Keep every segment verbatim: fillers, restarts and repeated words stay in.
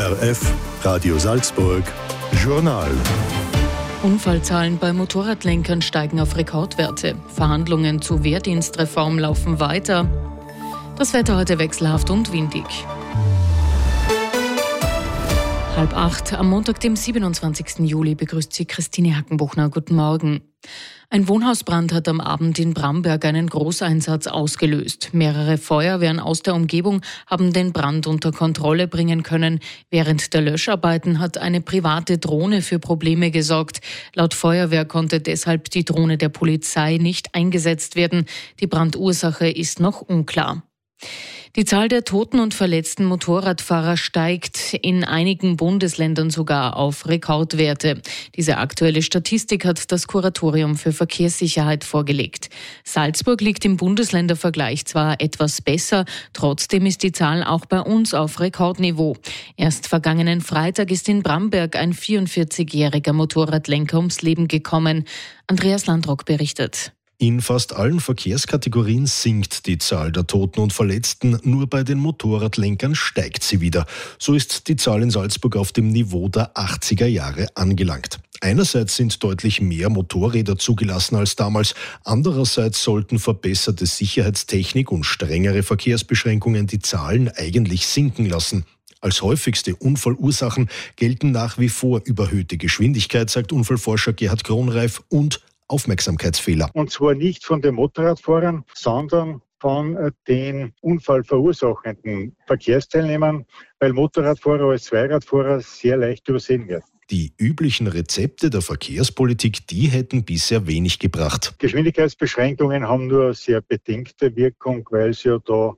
R F, Radio Salzburg, Journal. Unfallzahlen bei Motorradlenkern steigen auf Rekordwerte. Verhandlungen zur Wehrdienstreform laufen weiter. Das Wetter heute wechselhaft und windig. Halb acht am Montag, dem siebenundzwanzigsten Juli, begrüßt Sie Christine Hackenbuchner. Guten Morgen. Ein Wohnhausbrand hat am Abend in Bramberg einen Großeinsatz ausgelöst. Mehrere Feuerwehren aus der Umgebung haben den Brand unter Kontrolle bringen können. Während der Löscharbeiten hat eine private Drohne für Probleme gesorgt. Laut Feuerwehr konnte deshalb die Drohne der Polizei nicht eingesetzt werden. Die Brandursache ist noch unklar. Die Zahl der toten und verletzten Motorradfahrer steigt in einigen Bundesländern sogar auf Rekordwerte. Diese aktuelle Statistik hat das Kuratorium für Verkehrssicherheit vorgelegt. Salzburg liegt im Bundesländervergleich zwar etwas besser, trotzdem ist die Zahl auch bei uns auf Rekordniveau. Erst vergangenen Freitag ist in Bramberg ein vierundvierzigjähriger Motorradlenker ums Leben gekommen. Andreas Landrock berichtet. In fast allen Verkehrskategorien sinkt die Zahl der Toten und Verletzten, nur bei den Motorradlenkern steigt sie wieder. So ist die Zahl in Salzburg auf dem Niveau der achtziger Jahre angelangt. Einerseits sind deutlich mehr Motorräder zugelassen als damals, andererseits sollten verbesserte Sicherheitstechnik und strengere Verkehrsbeschränkungen die Zahlen eigentlich sinken lassen. Als häufigste Unfallursachen gelten nach wie vor überhöhte Geschwindigkeit, sagt Unfallforscher Gerhard Kronreif, und Aufmerksamkeitsfehler. Und zwar nicht von den Motorradfahrern, sondern von den unfallverursachenden Verkehrsteilnehmern, weil Motorradfahrer als Zweiradfahrer sehr leicht übersehen werden. Die üblichen Rezepte der Verkehrspolitik, die hätten bisher wenig gebracht. Geschwindigkeitsbeschränkungen haben nur sehr bedingte Wirkung, weil sie ja da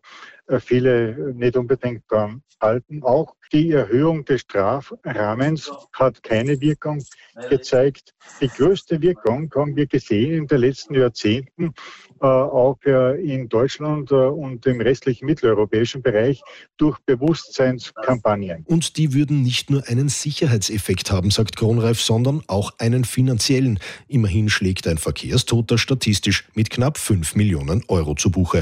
viele nicht unbedingt dran halten. Auch die Erhöhung des Strafrahmens hat keine Wirkung gezeigt. Die größte Wirkung haben wir gesehen in den letzten Jahrzehnten, äh, auch äh, in Deutschland äh, und im restlichen mitteleuropäischen Bereich durch Bewusstseinskampagnen. Und die würden nicht nur einen Sicherheitseffekt haben, sagt Kronreif, sondern auch einen finanziellen. Immerhin schlägt ein Verkehrstoter statistisch mit knapp fünf Millionen Euro zu Buche.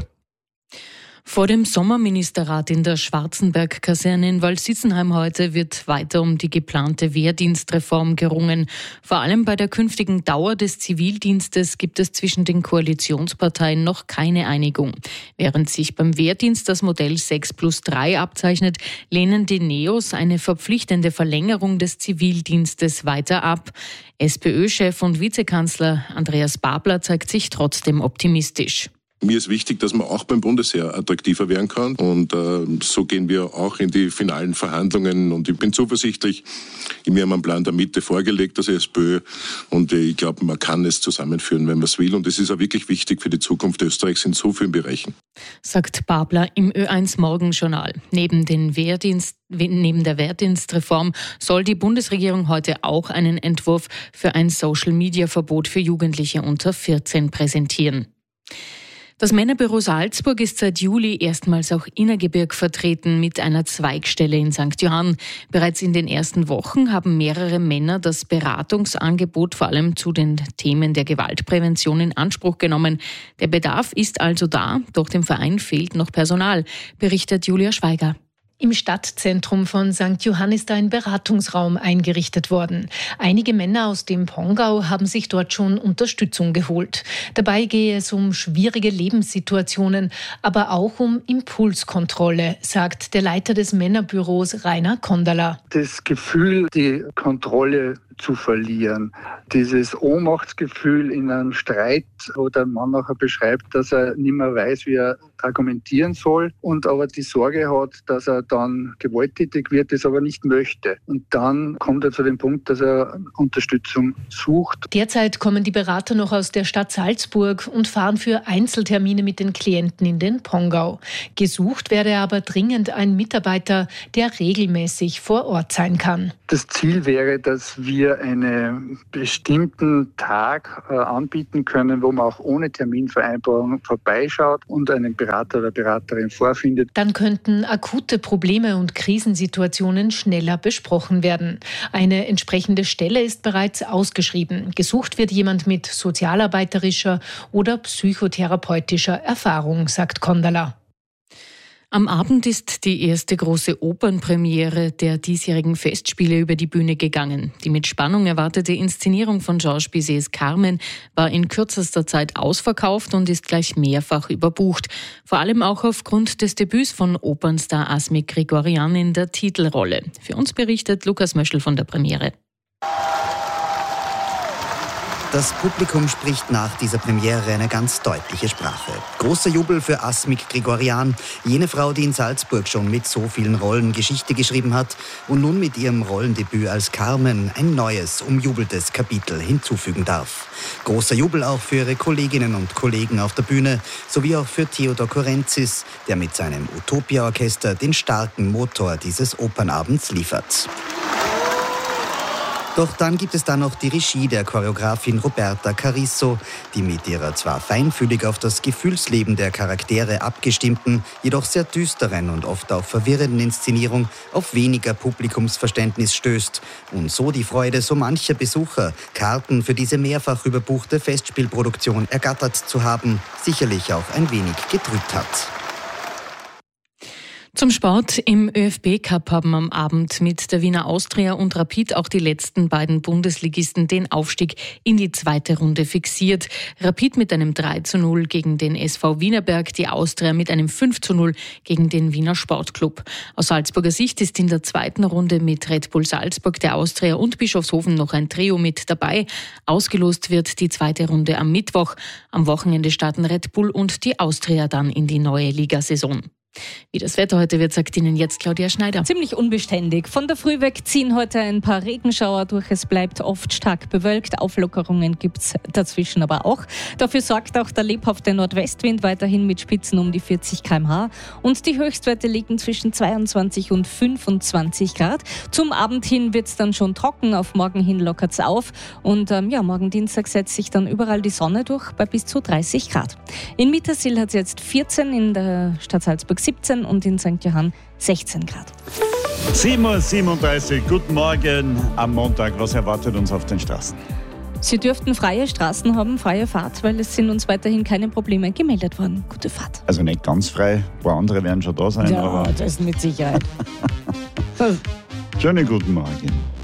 Vor dem Sommerministerrat in der Schwarzenberg-Kaserne in Waldsitzenheim heute wird weiter um die geplante Wehrdienstreform gerungen. Vor allem bei der künftigen Dauer des Zivildienstes gibt es zwischen den Koalitionsparteien noch keine Einigung. Während sich beim Wehrdienst das Modell sechs plus drei abzeichnet, lehnen die Neos eine verpflichtende Verlängerung des Zivildienstes weiter ab. SPÖ-Chef und Vizekanzler Andreas Babler zeigt sich trotzdem optimistisch. Mir ist wichtig, dass man auch beim Bundesheer attraktiver werden kann, und äh, so gehen wir auch in die finalen Verhandlungen, und ich bin zuversichtlich. Wir haben einen Plan der Mitte vorgelegt, das SPÖ, und ich glaube, man kann es zusammenführen, wenn man es will, und es ist auch wirklich wichtig für die Zukunft Österreichs in so vielen Bereichen. Sagt Babler im Ö eins Morgenjournal. Neben den Wehrdienst Neben der Wehrdienstreform soll die Bundesregierung heute auch einen Entwurf für ein Social-Media-Verbot für Jugendliche unter vierzehn präsentieren. Das Männerbüro Salzburg ist seit Juli erstmals auch Innergebirg vertreten mit einer Zweigstelle in Sankt Johann. Bereits in den ersten Wochen haben mehrere Männer das Beratungsangebot vor allem zu den Themen der Gewaltprävention in Anspruch genommen. Der Bedarf ist also da, doch dem Verein fehlt noch Personal, berichtet Julia Schweiger. Im Stadtzentrum von Sankt Johann ist ein Beratungsraum eingerichtet worden. Einige Männer aus dem Pongau haben sich dort schon Unterstützung geholt. Dabei gehe es um schwierige Lebenssituationen, aber auch um Impulskontrolle, sagt der Leiter des Männerbüros Rainer Konderler. Das Gefühl, die Kontrolle zu verlieren. Dieses Ohnmachtsgefühl in einem Streit, wo der Mann nachher beschreibt, dass er nicht mehr weiß, wie er argumentieren soll, und aber die Sorge hat, dass er dann gewalttätig wird, das aber nicht möchte. Und dann kommt er zu dem Punkt, dass er Unterstützung sucht. Derzeit kommen die Berater noch aus der Stadt Salzburg und fahren für Einzeltermine mit den Klienten in den Pongau. Gesucht werde aber dringend ein Mitarbeiter, der regelmäßig vor Ort sein kann. Das Ziel wäre, dass wir einen bestimmten Tag äh, anbieten können, wo man auch ohne Terminvereinbarung vorbeischaut und einen Berater oder Beraterin vorfindet. Dann könnten akute Probleme und Krisensituationen schneller besprochen werden. Eine entsprechende Stelle ist bereits ausgeschrieben. Gesucht wird jemand mit sozialarbeiterischer oder psychotherapeutischer Erfahrung, sagt Konderler. Am Abend ist die erste große Opernpremiere der diesjährigen Festspiele über die Bühne gegangen. Die mit Spannung erwartete Inszenierung von Georges Bizets Carmen war in kürzester Zeit ausverkauft und ist gleich mehrfach überbucht. Vor allem auch aufgrund des Debüts von Opernstar Asmik Grigorian in der Titelrolle. Für uns berichtet Lukas Möschel von der Premiere. Das Publikum spricht nach dieser Premiere eine ganz deutliche Sprache. Großer Jubel für Asmik Grigorian, jene Frau, die in Salzburg schon mit so vielen Rollen Geschichte geschrieben hat und nun mit ihrem Rollendebüt als Carmen ein neues, umjubeltes Kapitel hinzufügen darf. Großer Jubel auch für ihre Kolleginnen und Kollegen auf der Bühne, sowie auch für Theodor Korenzis, der mit seinem Utopia-Orchester den starken Motor dieses Opernabends liefert. Doch dann gibt es da noch die Regie der Choreografin Roberta Carisso, die mit ihrer zwar feinfühlig auf das Gefühlsleben der Charaktere abgestimmten, jedoch sehr düsteren und oft auch verwirrenden Inszenierung auf weniger Publikumsverständnis stößt und so die Freude so mancher Besucher, Karten für diese mehrfach überbuchte Festspielproduktion ergattert zu haben, sicherlich auch ein wenig getrübt hat. Zum Sport. Im ÖFB-Cup haben am Abend mit der Wiener Austria und Rapid auch die letzten beiden Bundesligisten den Aufstieg in die zweite Runde fixiert. Rapid mit einem drei zu null gegen den S V Wienerberg, die Austria mit einem fünf zu null gegen den Wiener Sportclub. Aus Salzburger Sicht ist in der zweiten Runde mit Red Bull Salzburg, der Austria und Bischofshofen noch ein Trio mit dabei. Ausgelost wird die zweite Runde am Mittwoch. Am Wochenende starten Red Bull und die Austria dann in die neue Ligasaison. Wie das Wetter heute wird, sagt Ihnen jetzt Claudia Schneider. Ziemlich unbeständig. Von der Früh weg ziehen heute ein paar Regenschauer durch. Es bleibt oft stark bewölkt. Auflockerungen gibt es dazwischen aber auch. Dafür sorgt auch der lebhafte Nordwestwind weiterhin mit Spitzen um die vierzig Kilometer pro Stunde. Und die Höchstwerte liegen zwischen zweiundzwanzig und fünfundzwanzig Grad. Zum Abend hin wird es dann schon trocken. Auf morgen hin lockert es auf. Und ähm, ja, morgen Dienstag setzt sich dann überall die Sonne durch bei bis zu dreißig Grad. In Mittersill hat es jetzt vierzehn, in der Stadt Salzburg siebzehn und in Sankt Johann sechzehn Grad. sieben Uhr siebenunddreißig, guten Morgen am Montag. Was erwartet uns auf den Straßen? Sie dürften freie Straßen haben, freie Fahrt, weil es sind uns weiterhin keine Probleme gemeldet worden. Gute Fahrt. Also nicht ganz frei, ein paar andere werden schon da sein. Ja, aber das mit Sicherheit. Schönen guten Morgen.